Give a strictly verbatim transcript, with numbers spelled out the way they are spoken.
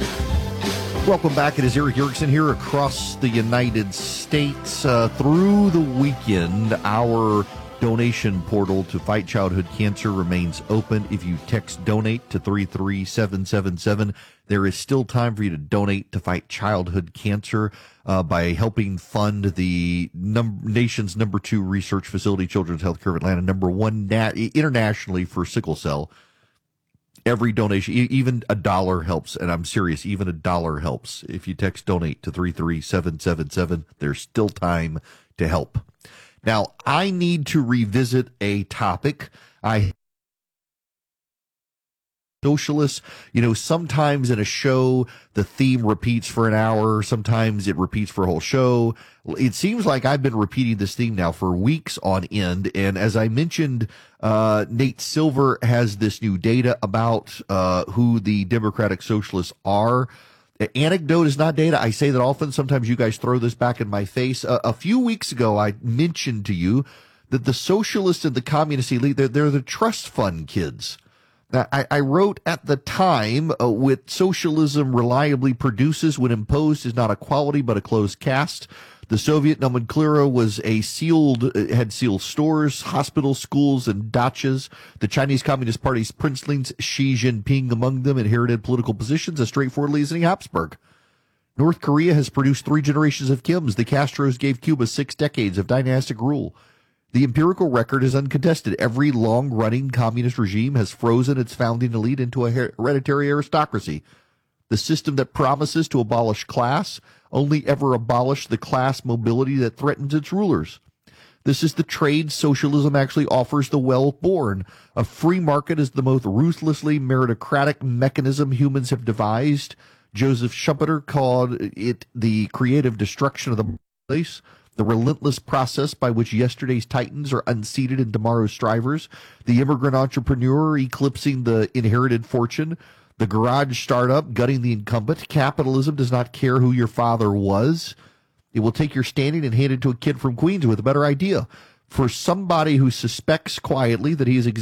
Welcome back. It is Eric Erickson here across the United States. Uh, through the weekend, our donation portal to fight childhood cancer remains open. If you text DONATE to three three seven seven seven, there is still time for you to donate to fight childhood cancer uh, by helping fund the num- nation's number two research facility, Children's Healthcare of Atlanta, number one nat- internationally for sickle cell. Every donation, even a dollar helps, and I'm serious, even a dollar helps. If you text DONATE to three three seven seven seven, there's still time to help. Now, I need to revisit a topic. I Socialists, you know, sometimes in a show, the theme repeats for an hour. Sometimes it repeats for a whole show. It seems like I've been repeating this theme now for weeks on end. And as I mentioned, uh, Nate Silver has this new data about uh, who the Democratic Socialists are. Anecdote is not data. I say that often. Sometimes you guys throw this back in my face. Uh, a few weeks ago, I mentioned to you that the socialists and the communist elite, they're, they're the trust fund kids. Now, I, I wrote at the time, uh, what socialism reliably produces when imposed is not a quality but a closed caste. The Soviet nomenclature was a sealed, uh, had sealed stores, hospitals, schools, and dachas. The Chinese Communist Party's princelings, Xi Jinping among them, inherited political positions as straightforwardly as any Habsburg. North Korea has produced three generations of Kims. The Castros gave Cuba six decades of dynastic rule. The empirical record is uncontested. Every long-running communist regime has frozen its founding elite into a hereditary aristocracy. The system that promises to abolish class only ever abolished the class mobility that threatens its rulers. This is the trade socialism actually offers the well-born. A free market is the most ruthlessly meritocratic mechanism humans have devised. Joseph Schumpeter called it the creative destruction of the place. The relentless process by which yesterday's titans are unseated and tomorrow's strivers, the immigrant entrepreneur eclipsing the inherited fortune, the garage startup gutting the incumbent. Capitalism does not care who your father was. It will take your standing and hand it to a kid from Queens with a better idea. For somebody who suspects quietly that he is